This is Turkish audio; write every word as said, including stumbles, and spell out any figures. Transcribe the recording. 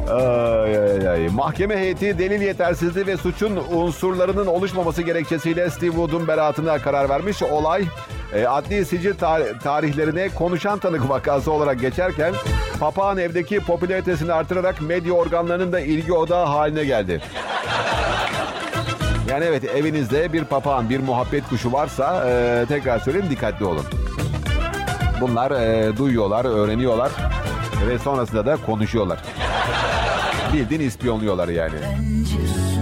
Ay, ay, ay. Mahkeme heyeti delil yetersizliği ve suçun unsurlarının oluşmaması gerekçesiyle Steve Wood'un beraatına karar vermiş. Olay e, adli sicil tar- tarihlerine konuşan tanık vakası olarak geçerken papağan evdeki popülaritesini artırarak medya organlarının da ilgi odağı haline geldi. Yani evet, evinizde bir papağan, bir muhabbet kuşu varsa e, tekrar söyleyeyim, dikkatli olun. Bunlar e, duyuyorlar, öğreniyorlar ve sonrasında da konuşuyorlar. Bildiğin ispiyonluyorlar yani.